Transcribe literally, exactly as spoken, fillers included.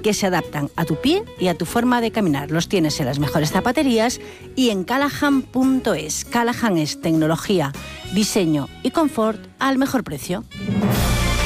que se adaptan a tu pie y a tu forma de caminar. Los tienes en las mejores zapaterías y en Callahan punto es. Callahan es tecnología, diseño y confort al mejor precio.